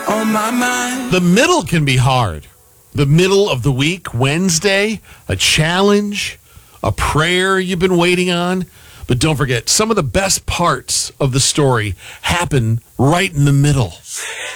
on my mind. The middle can be hard. The middle of the week, Wednesday, a challenge, a prayer you've been waiting on. But don't forget, some of the best parts of the story happen right in the middle.